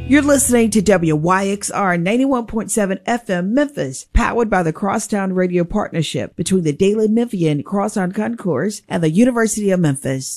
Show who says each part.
Speaker 1: You're listening to WYXR 91.7 FM Memphis, powered by the Crosstown Radio Partnership between the Daily Memphian Cross-on Concourse and the University of Memphis.